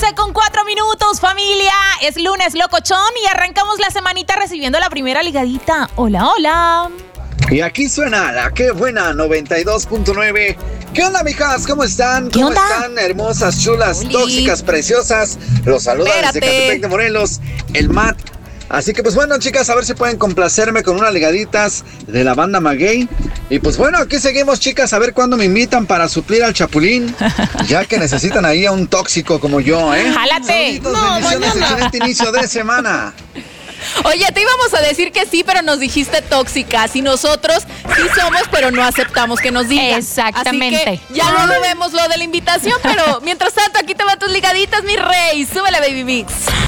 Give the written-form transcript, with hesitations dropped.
11:04, familia. Es lunes locochón y arrancamos la semanita recibiendo la primera ligadita. Hola, hola. Y aquí suena la que buena 92.9. ¿Qué onda, mijas? ¿Cómo están? ¿Cómo están? Hermosas, chulas, tóxicas, preciosas. Los saluda desde Catepec de Morelos, el Matt. Así que pues bueno, chicas, a ver si pueden complacerme con unas ligaditas de la banda Maguey. Y pues bueno, aquí seguimos, chicas, a ver cuándo me invitan para suplir al Chapulín, ya que necesitan ahí a un tóxico como yo, ¿eh? ¡Jálate! Saluditos, bendiciones, excelente inicio de semana. Oye, te íbamos a decir que sí, pero nos dijiste tóxicas. Y nosotros sí somos, pero no aceptamos que nos digan. Exactamente. Así que ya no lo vemos lo de la invitación, pero mientras tanto, aquí te van tus ligaditas, mi rey. Súbele, Baby Mix.